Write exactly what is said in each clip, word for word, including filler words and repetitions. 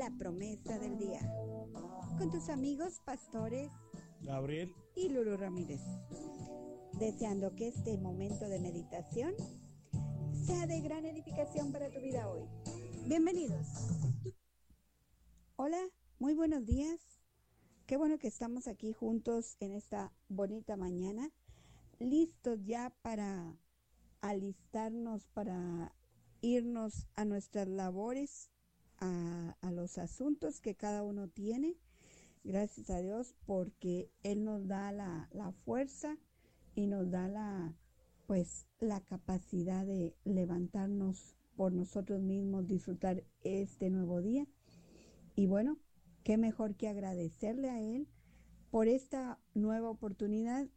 la promesa del día, con tus amigos pastores Gabriel y Lulu Ramírez, deseando que este momento de meditación sea de gran edificación para tu vida hoy. Bienvenidos. Hola, muy buenos días. Qué bueno que estamos aquí juntos en esta bonita mañana, listos ya para alistarnos, para irnos a nuestras labores, a, a los asuntos que cada uno tiene. Gracias a Dios porque Él nos da la, la fuerza y nos da la, pues, la capacidad de levantarnos por nosotros mismos, disfrutar este nuevo día. Y bueno, qué mejor que agradecerle a Él por esta nueva oportunidad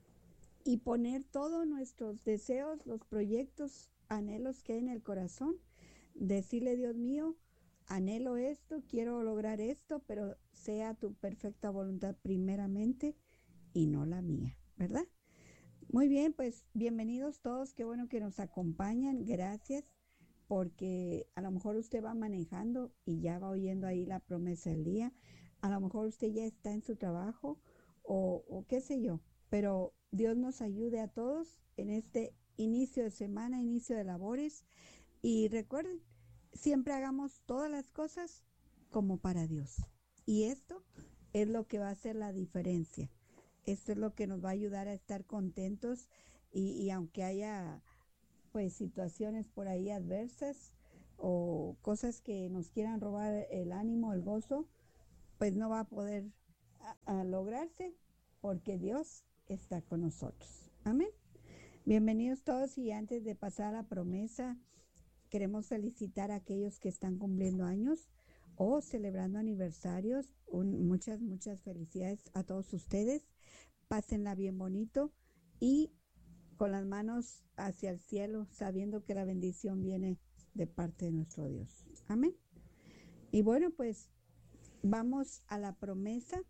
y poner todos nuestros deseos, los proyectos, anhelos que hay en el corazón. Decirle, Dios mío, anhelo esto, quiero lograr esto, pero sea tu perfecta voluntad primeramente y no la mía, ¿verdad? Muy bien, pues bienvenidos todos, qué bueno que nos acompañan, gracias, porque a lo mejor usted va manejando y ya va oyendo ahí la promesa del día, a lo mejor usted ya está en su trabajo o, o qué sé yo, pero Dios nos ayude a todos en este inicio de semana, inicio de labores, y recuerden, siempre hagamos todas las cosas como para Dios. Y esto es lo que va a hacer la diferencia. Esto es lo que nos va a ayudar a estar contentos y, y aunque haya pues situaciones por ahí adversas o cosas que nos quieran robar el ánimo, el gozo, pues no va a poder a, a lograrse porque Dios está con nosotros. Amén. Bienvenidos todos y antes de pasar a la promesa, queremos felicitar a aquellos que están cumpliendo años o celebrando aniversarios. Un, muchas, muchas felicidades a todos ustedes. Pásenla bien bonito y con las manos hacia el cielo, sabiendo que la bendición viene de parte de nuestro Dios. Amén. Y bueno, pues vamos a la promesa.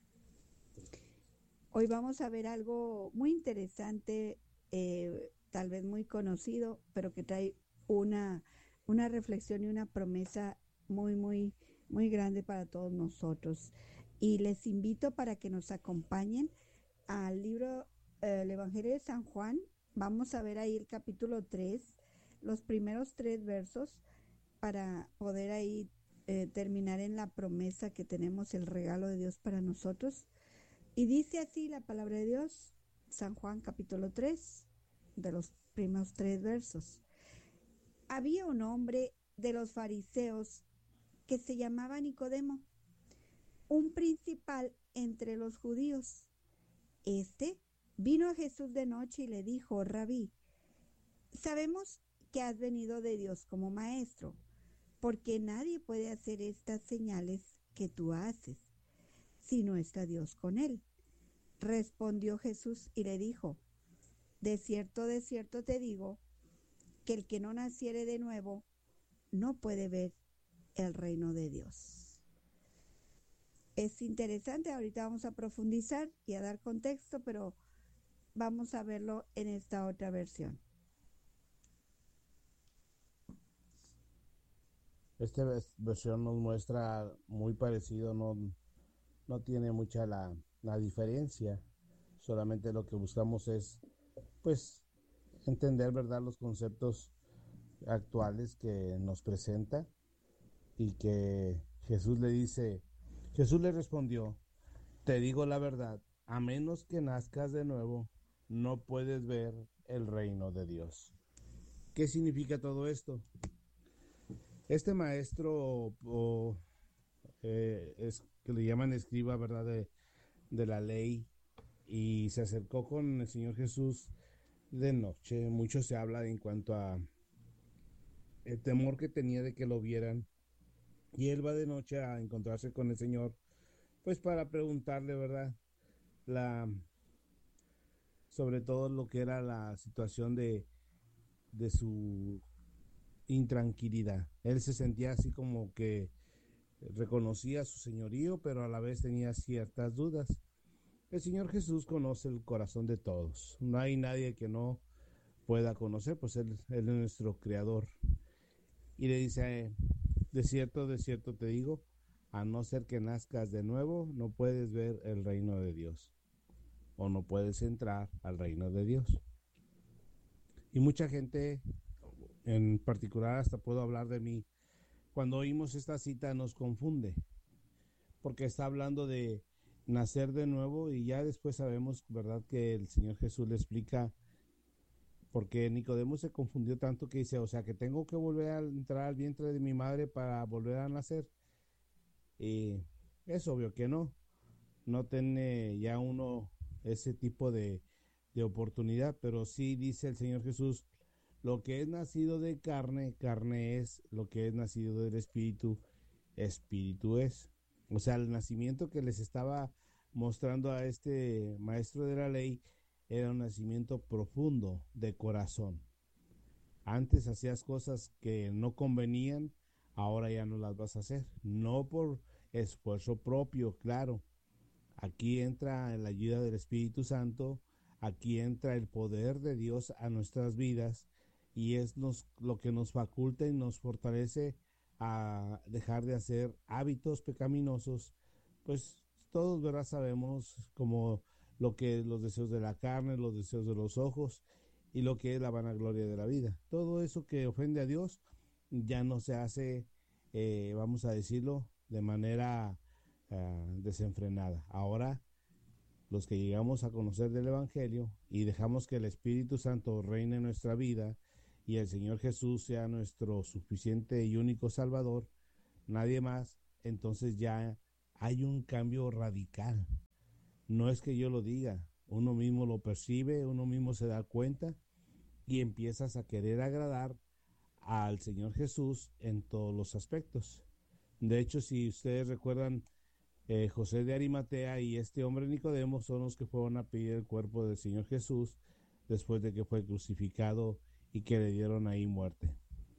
Hoy vamos a ver algo muy interesante, eh, tal vez muy conocido, pero que trae una, una reflexión y una promesa muy, muy, muy grande para todos nosotros. Y les invito para que nos acompañen al libro, eh, el Evangelio de San Juan. Vamos a ver ahí el capítulo tres, los primeros tres versos, para poder ahí eh, terminar en la promesa que tenemos, el regalo de Dios para nosotros. Y dice así la palabra de Dios, San Juan capítulo tres, de los primeros tres versos. Había un hombre de los fariseos que se llamaba Nicodemo, un principal entre los judíos. Este vino a Jesús de noche y le dijo: Rabí, sabemos que has venido de Dios como maestro, porque nadie puede hacer estas señales que tú haces, si no está Dios con él. Respondió Jesús y le dijo: de cierto, de cierto te digo, que el que no naciere de nuevo no puede ver el reino de Dios. Es interesante, ahorita vamos a profundizar y a dar contexto, pero vamos a verlo en esta otra versión. Esta vers- versión nos muestra muy parecido, no, no tiene mucha la, la diferencia, solamente lo que buscamos es, pues, entender, ¿verdad?, los conceptos actuales que nos presenta y que Jesús le dice, Jesús le respondió, te digo la verdad, a menos que nazcas de nuevo, no puedes ver el reino de Dios. ¿Qué significa todo esto? Este maestro o, o, eh, es que le llaman escriba, ¿verdad?, de, de la ley, y se acercó con el Señor Jesús de noche. Mucho se habla en cuanto a el temor que tenía de que lo vieran, y él va de noche a encontrarse con el Señor, pues para preguntarle, ¿verdad?, la, sobre todo lo que era la situación de, de su intranquilidad. Él se sentía así como que reconocía su señorío, pero a la vez tenía ciertas dudas. El Señor Jesús conoce el corazón de todos. No hay nadie que no pueda conocer, pues Él, él es nuestro creador. Y le dice, de cierto, de cierto te digo, a no ser que nazcas de nuevo, no puedes ver el reino de Dios, o no puedes entrar al reino de Dios. Y mucha gente, en particular hasta puedo hablar de mí, cuando oímos esta cita nos confunde, porque está hablando de nacer de nuevo y ya después sabemos, ¿verdad?, que el Señor Jesús le explica porque Nicodemo se confundió tanto que dice, o sea, que tengo que volver a entrar al vientre de mi madre para volver a nacer. Y es obvio que no, no tiene ya uno ese tipo de, de oportunidad, pero sí dice el Señor Jesús, lo que es nacido de carne, carne es, lo que es nacido del Espíritu, Espíritu es. O sea, el nacimiento que les estaba mostrando a este maestro de la ley era un nacimiento profundo de corazón. Antes hacías cosas que no convenían, ahora ya no las vas a hacer. No por esfuerzo propio, claro. Aquí entra la ayuda del Espíritu Santo, aquí entra el poder de Dios a nuestras vidas y es nos, lo que nos faculta y nos fortalece a dejar de hacer hábitos pecaminosos. Pues todos, ¿verdad?, sabemos como lo que los deseos de la carne, los deseos de los ojos y lo que es la vanagloria de la vida. Todo eso que ofende a Dios ya no se hace, eh, vamos a decirlo, de manera uh, desenfrenada. Ahora, los que llegamos a conocer del Evangelio y dejamos que el Espíritu Santo reine en nuestra vida y el Señor Jesús sea nuestro suficiente y único Salvador, nadie más, entonces ya hay un cambio radical. No es que yo lo diga, uno mismo lo percibe, uno mismo se da cuenta y empiezas a querer agradar al Señor Jesús en todos los aspectos. De hecho, si ustedes recuerdan, eh, José de Arimatea y este hombre Nicodemo son los que fueron a pedir el cuerpo del Señor Jesús después de que fue crucificado y que le dieron ahí muerte.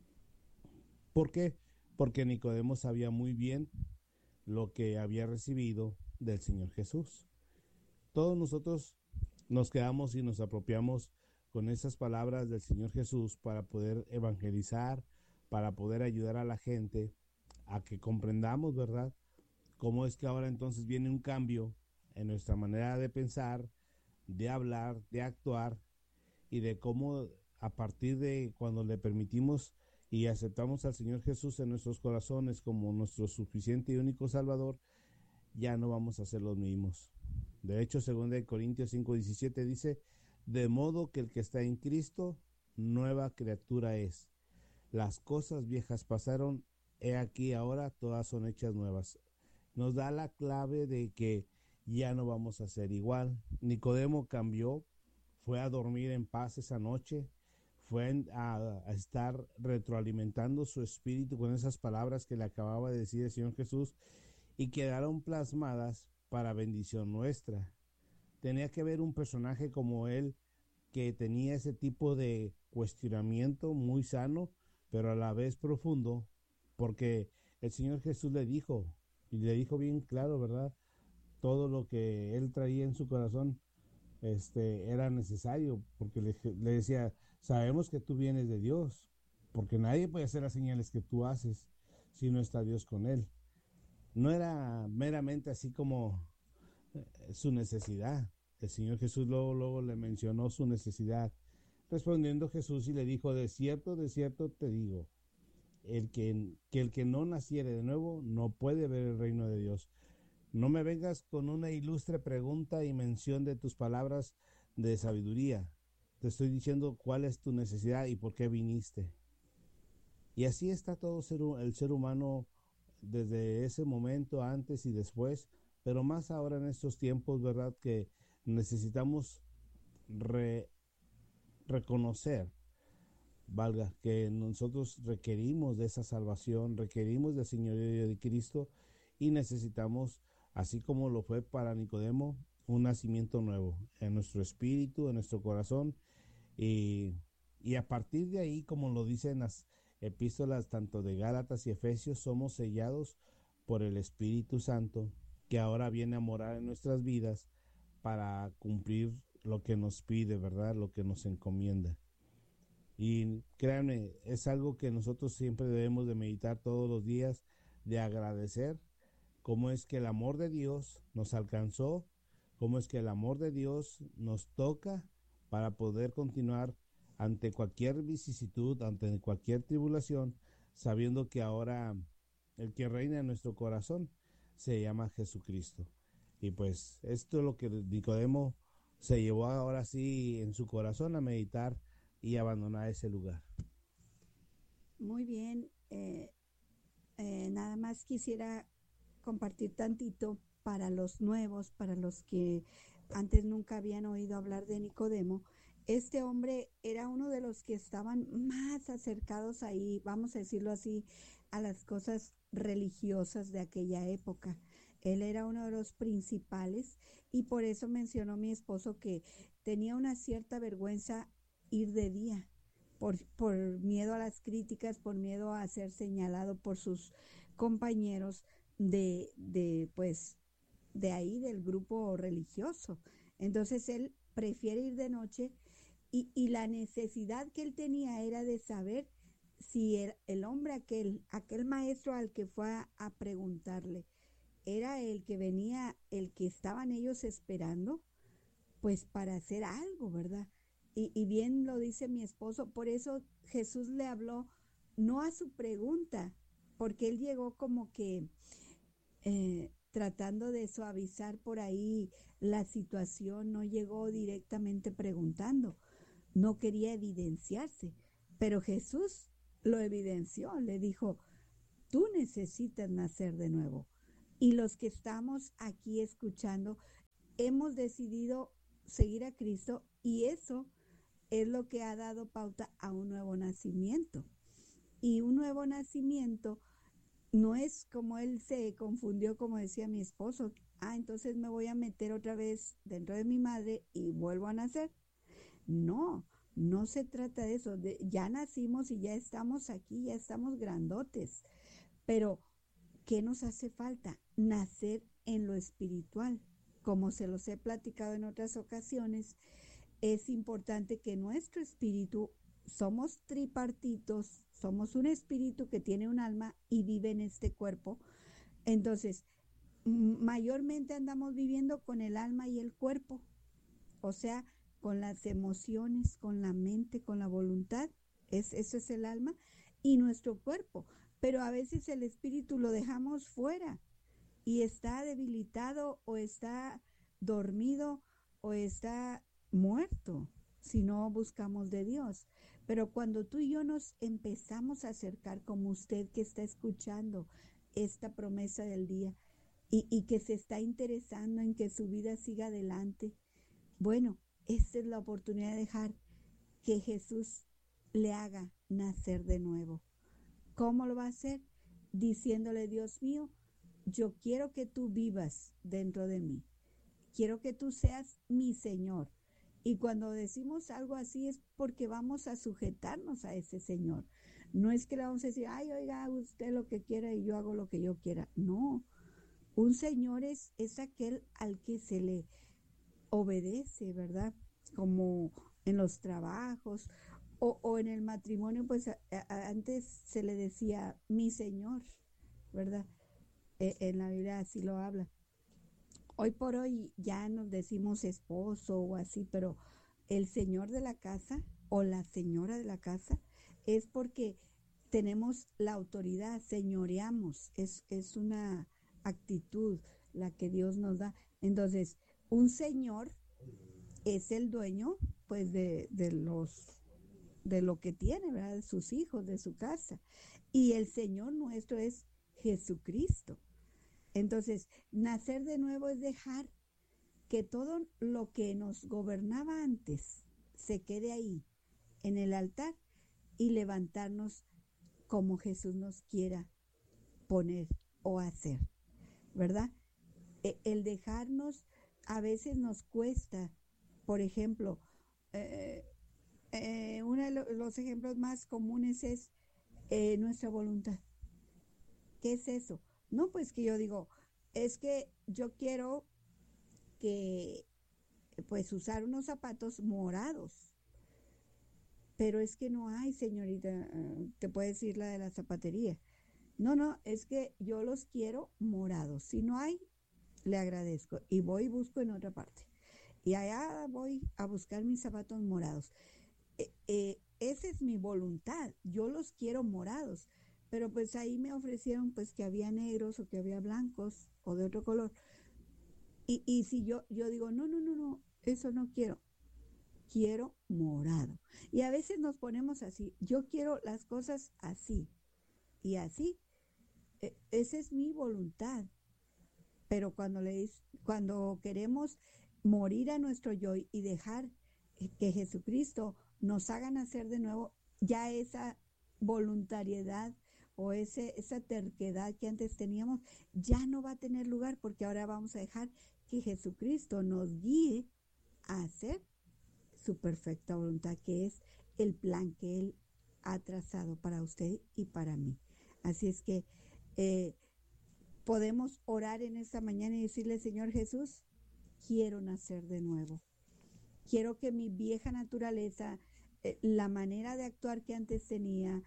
¿Por qué? Porque Nicodemo sabía muy bien lo que había recibido del Señor Jesús. Todos nosotros nos quedamos y nos apropiamos con esas palabras del Señor Jesús para poder evangelizar, para poder ayudar a la gente a que comprendamos, ¿verdad?, cómo es que ahora entonces viene un cambio en nuestra manera de pensar, de hablar, de actuar y de cómo a partir de cuando le permitimos y aceptamos al Señor Jesús en nuestros corazones como nuestro suficiente y único Salvador, ya no vamos a ser los mismos. De hecho, según de Corintios cinco diecisiete dice, de modo que el que está en Cristo, nueva criatura es. Las cosas viejas pasaron, he aquí ahora todas son hechas nuevas. Nos da la clave de que ya no vamos a ser igual. Nicodemo cambió, fue a dormir en paz esa noche, fue a, a estar retroalimentando su espíritu con esas palabras que le acababa de decir el Señor Jesús y quedaron plasmadas para bendición nuestra. Tenía que ver un personaje como él que tenía ese tipo de cuestionamiento muy sano, pero a la vez profundo, porque el Señor Jesús le dijo, y le dijo bien claro, ¿verdad?, todo lo que él traía en su corazón este, era necesario, porque le, le decía, sabemos que tú vienes de Dios, porque nadie puede hacer las señales que tú haces si no está Dios con él. No era meramente así como eh, su necesidad. El Señor Jesús luego, luego le mencionó su necesidad. Respondiendo Jesús y le dijo, de cierto, de cierto te digo, el que, que el que no naciere de nuevo no puede ver el reino de Dios. No me vengas con una ilustre pregunta y mención de tus palabras de sabiduría. Te estoy diciendo cuál es tu necesidad y por qué viniste. Y así está todo ser, el ser humano desde ese momento, antes y después, pero más ahora en estos tiempos, ¿verdad?, que necesitamos re, reconocer, valga, que nosotros requerimos de esa salvación, requerimos del señorío de Cristo y necesitamos, así como lo fue para Nicodemo, un nacimiento nuevo en nuestro espíritu, en nuestro corazón y, y a partir de ahí, como lo dicen las epístolas tanto de Gálatas y Efesios, somos sellados por el Espíritu Santo que ahora viene a morar en nuestras vidas para cumplir lo que nos pide, ¿verdad?, lo que nos encomienda. Y créanme, es algo que nosotros siempre debemos de meditar todos los días, de agradecer cómo es que el amor de Dios nos alcanzó, cómo es que el amor de Dios nos toca para poder continuar ante cualquier vicisitud, ante cualquier tribulación, sabiendo que ahora el que reina en nuestro corazón se llama Jesucristo. Y pues esto es lo que Nicodemo se llevó ahora sí en su corazón a meditar y abandonar ese lugar. Muy bien, eh, eh, nada más quisiera compartir tantito para los nuevos, para los que antes nunca habían oído hablar de Nicodemo. Este hombre era uno de los que estaban más acercados ahí, vamos a decirlo así, a las cosas religiosas de aquella época. Él era uno de los principales y por eso mencionó mi esposo que tenía una cierta vergüenza ir de día, por, por miedo a las críticas, por miedo a ser señalado por sus compañeros de, de pues, de ahí, del grupo religioso. Entonces él prefiere ir de noche y, y la necesidad que él tenía era de saber si el, el hombre aquel, aquel maestro al que fue a, a preguntarle, era el que venía, el que estaban ellos esperando, pues para hacer algo, ¿verdad? Y, y bien lo dice mi esposo, por eso Jesús le habló no a su pregunta, porque él llegó como que eh, tratando de suavizar por ahí la situación, no llegó directamente preguntando, no quería evidenciarse, pero Jesús lo evidenció, le dijo, tú necesitas nacer de nuevo. Y los que estamos aquí escuchando, hemos decidido seguir a Cristo y eso es lo que ha dado pauta a un nuevo nacimiento. Y un nuevo nacimiento no es como él se confundió, como decía mi esposo, ah, entonces me voy a meter otra vez dentro de mi madre y vuelvo a nacer. No, no se trata de eso, de, ya nacimos y ya estamos aquí, ya estamos grandotes, pero ¿qué nos hace falta? Nacer en lo espiritual. Como se los he platicado en otras ocasiones, es importante que nuestro espíritu, somos tripartitos, somos un espíritu que tiene un alma y vive en este cuerpo. Entonces, mayormente andamos viviendo con el alma y el cuerpo, o sea, con las emociones, con la mente, con la voluntad, es, eso es el alma, y nuestro cuerpo. Pero a veces el espíritu lo dejamos fuera y está debilitado o está dormido o está muerto si no buscamos de Dios. Pero cuando tú y yo nos empezamos a acercar, como usted que está escuchando esta promesa del día y, y que se está interesando en que su vida siga adelante, bueno, esta es la oportunidad de dejar que Jesús le haga nacer de nuevo. ¿Cómo lo va a hacer? Diciéndole, Dios mío, yo quiero que tú vivas dentro de mí. Quiero que tú seas mi Señor. Y cuando decimos algo así es porque vamos a sujetarnos a ese Señor. No es que le vamos a decir, ay, oiga, usted lo que quiera y yo hago lo que yo quiera. No, un Señor es, es aquel al que se le obedece, ¿verdad? Como en los trabajos o, o en el matrimonio, pues a, a, antes se le decía mi Señor, ¿verdad? Eh, en la Biblia así lo habla. Hoy por hoy ya nos decimos esposo o así, pero el señor de la casa o la señora de la casa es porque tenemos la autoridad, señoreamos, es, es una actitud la que Dios nos da. Entonces, un señor es el dueño pues de, de los de lo que tiene, ¿verdad? De sus hijos, de su casa. Y el Señor nuestro es Jesucristo. Entonces, nacer de nuevo es dejar que todo lo que nos gobernaba antes se quede ahí, en el altar, y levantarnos como Jesús nos quiera poner o hacer, ¿verdad? El dejarnos, a veces nos cuesta, por ejemplo, eh, eh, uno de los ejemplos más comunes es eh, nuestra voluntad. ¿Qué es eso? No, pues que yo digo, es que yo quiero que, pues, usar unos zapatos morados. pero es que no hay, señorita, eh, te puede decir la de la zapatería. No, no, es que yo los quiero morados. Si no hay, le agradezco y voy y busco en otra parte. Y allá voy a buscar mis zapatos morados. Eh, eh, esa es mi voluntad, yo los quiero morados, pero pues ahí me ofrecieron pues que había negros o que había blancos o de otro color. Y, y si yo, yo digo, no, no, no, no, eso no quiero, quiero morado. Y a veces nos ponemos así, yo quiero las cosas así y así. Eh, esa es mi voluntad. Pero cuando, le, cuando queremos morir a nuestro yo y dejar que Jesucristo nos haga nacer de nuevo, ya esa voluntariedad o ese, esa terquedad que antes teníamos ya no va a tener lugar, porque ahora vamos a dejar que Jesucristo nos guíe a hacer su perfecta voluntad, que es el plan que Él ha trazado para usted y para mí. Así es que eh, podemos orar en esta mañana y decirle, Señor Jesús, quiero nacer de nuevo. Quiero que mi vieja naturaleza, eh, la manera de actuar que antes tenía,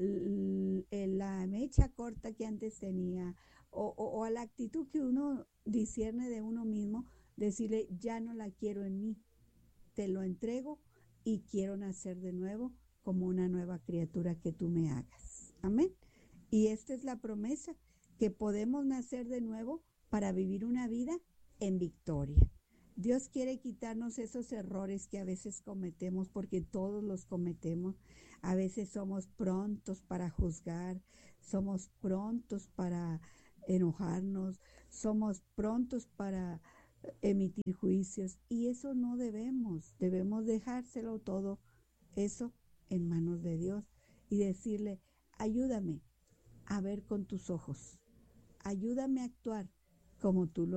la mecha corta que antes tenía, o, o, o a la actitud que uno discierne de uno mismo, decirle, ya no la quiero en mí, te lo entrego y quiero nacer de nuevo como una nueva criatura que tú me hagas. Amén. Y esta es la promesa, que podemos nacer de nuevo para vivir una vida en victoria. Dios quiere quitarnos esos errores que a veces cometemos, porque todos los cometemos. A veces somos prontos para juzgar, somos prontos para enojarnos, somos prontos para emitir juicios, y eso no debemos, debemos dejárselo todo eso en manos de Dios y decirle, ayúdame a ver con tus ojos, ayúdame a actuar como tú lo